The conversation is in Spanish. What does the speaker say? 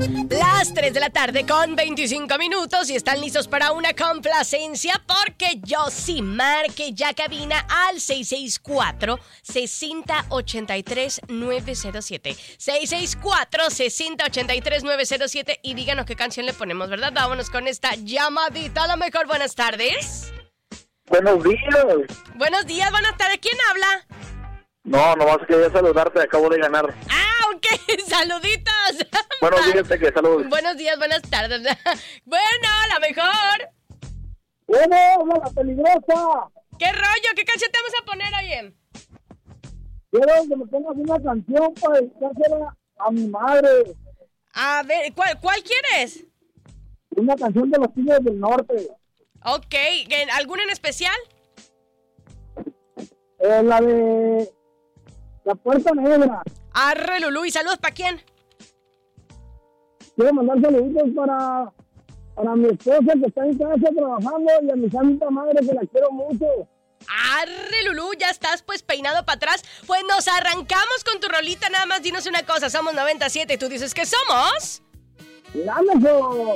Las 3 de la tarde con 25 minutos y están listos para una complacencia porque Yosimar, que ya cabina al 664-6083-907. 664-6083-907 y díganos qué canción le ponemos, ¿verdad? Vámonos con esta llamadita. A lo mejor, buenas tardes. Buenos días. Buenos días, buenas tardes. ¿Quién habla? No, nomás quería saludarte, acabo de ganar. Ah, ok, saluditos. Buenos días, que saludos. Buenos días, buenas tardes. Bueno, a lo mejor. Bueno, la peligrosa. ¿Qué rollo? ¿Qué canción te vamos a poner, oye? Quiero que me pongas una canción para dedicársela a mi madre. A ver, ¿cuál quieres? Una canción de los Tigres del Norte. Ok, ¿alguna en especial? La de La Puerta Negra. Arre, Lulú, ¿y saludos para quién? Quiero mandar saluditos para mi esposa que está en casa trabajando y a mi santa madre que la quiero mucho. Arre, Lulú, ya estás pues peinado para atrás. Pues nos arrancamos con tu rolita, nada más dinos una cosa, somos 97 y tú dices que somos... ¡Lámelo!